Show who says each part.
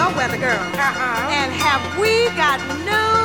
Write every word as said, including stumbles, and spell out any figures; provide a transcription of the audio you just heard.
Speaker 1: weather girls.
Speaker 2: Uh-huh.
Speaker 1: And have we got news